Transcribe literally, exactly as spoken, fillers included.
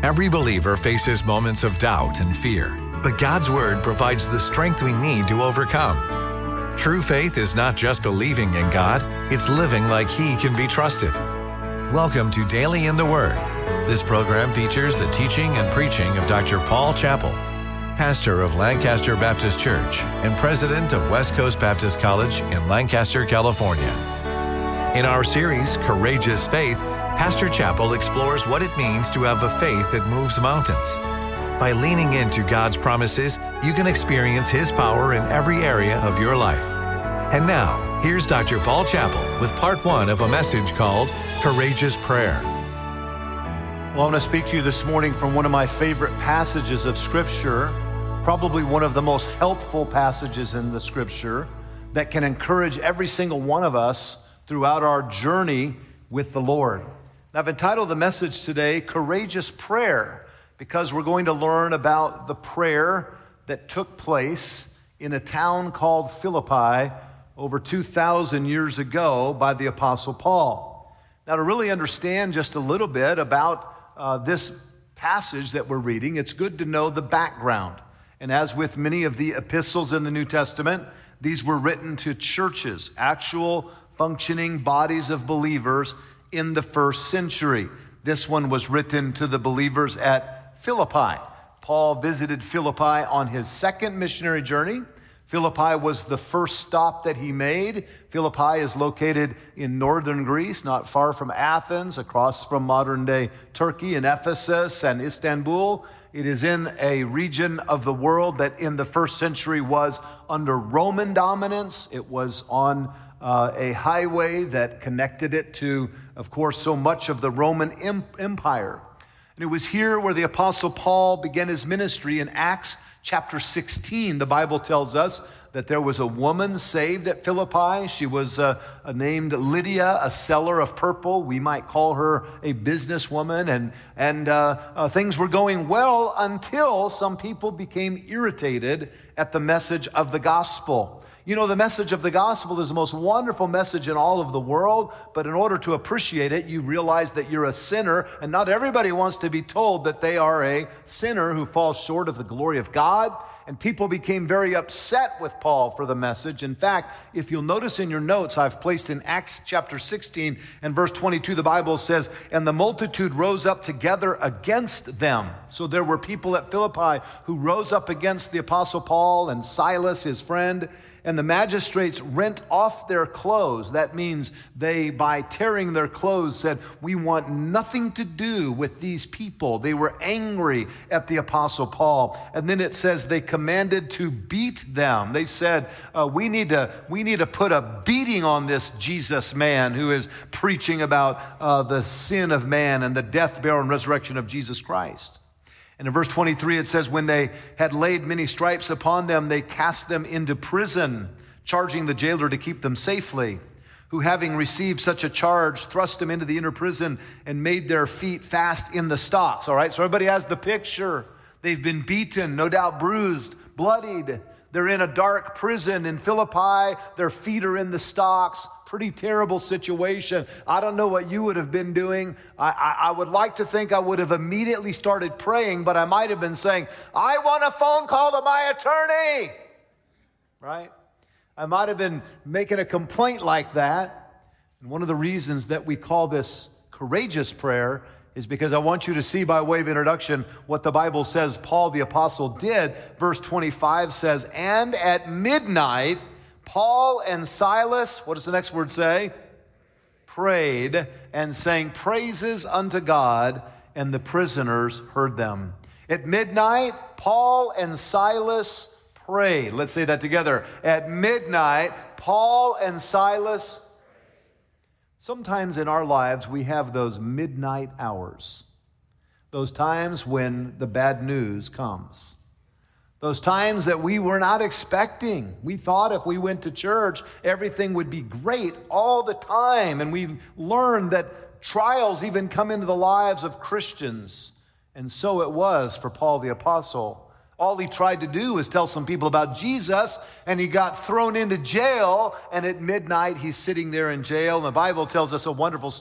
Every believer faces moments of doubt and fear, but God's Word provides the strength we need to overcome. True faith is not just believing in God, it's living like He can be trusted. Welcome to Daily in the Word. This program features the teaching and preaching of Doctor Paul Chappell, pastor of Lancaster Baptist Church and president of West Coast Baptist College in Lancaster, California. In our series, Courageous Faith, Pastor Chappell explores what it means to have a faith that moves mountains. By leaning into God's promises, you can experience His power in every area of your life. And now, here's Doctor Paul Chappell with part one of a message called Courageous Prayer. Well, I want to speak to you this morning from one of my favorite passages of Scripture, probably one of the most helpful passages in the Scripture that can encourage every single one of us throughout our journey with the Lord. I've entitled the message today, Courageous Prayer, because we're going to learn about the prayer that took place in a town called Philippi over two thousand years ago by the Apostle Paul. Now, to really understand just a little bit about uh, this passage that we're reading, it's good to know the background. And as with many of the epistles in the New Testament, these were written to churches, actual functioning bodies of believers in the first century. This one was written to the believers at Philippi. Paul visited Philippi on his second missionary journey. Philippi was the first stop that he made. Philippi is located in northern Greece, not far from Athens, across from modern-day Turkey and Ephesus and Istanbul. It is in a region of the world that in the first century was under Roman dominance. It was on Uh, a highway that connected it to, of course, so much of the Roman Empire. And it was here where the Apostle Paul began his ministry in Acts chapter sixteen. The Bible tells us that there was a woman saved at Philippi. She was uh, named Lydia, a seller of purple. We might call her a businesswoman. And, and uh, uh, things were going well until some people became irritated at the message of the gospel. You know, the message of the gospel is the most wonderful message in all of the world, but in order to appreciate it, you realize that you're a sinner, and not everybody wants to be told that they are a sinner who falls short of the glory of God. And people became very upset with Paul for the message. In fact, if you'll notice in your notes, I've placed in Acts chapter sixteen and verse twenty-two, the Bible says, "And the multitude rose up together against them." So there were people at Philippi who rose up against the Apostle Paul and Silas, his friend. And the magistrates rent off their clothes. That means they, by tearing their clothes, said, "We want nothing to do with these people." They were angry at the Apostle Paul. And then it says they commanded to beat them. They said, uh, we need to we need to put a beating on this Jesus man who is preaching about uh, the sin of man and the death, burial, and resurrection of Jesus Christ. And in verse twenty-three, it says, when they had laid many stripes upon them, they cast them into prison, charging the jailer to keep them safely, who having received such a charge, thrust them into the inner prison and made their feet fast in the stocks. All right, so everybody has the picture. They've been beaten, no doubt bruised, bloodied. They're in a dark prison in Philippi. Their feet are in the stocks. Pretty terrible situation. I don't know what you would have been doing. I, I, I would like to think I would have immediately started praying, but I might have been saying, "I want a phone call to my attorney." Right? I might have been making a complaint like that. And one of the reasons that we call this courageous prayer is because I want you to see by way of introduction what the Bible says Paul the Apostle did. Verse twenty-five says, "And at midnight, Paul and Silas," what does the next word say? "Prayed and sang praises unto God, and the prisoners heard them." At midnight, Paul and Silas prayed. Let's say that together. At midnight, Paul and Silas. Sometimes in our lives, we have those midnight hours, those times when the bad news comes, those times that we were not expecting. We thought if we went to church, everything would be great all the time, and we learned that trials even come into the lives of Christians, and so it was for Paul the Apostle. All he tried to do was tell some people about Jesus, and he got thrown into jail, and at midnight he's sitting there in jail. And the Bible tells us a wonderful story.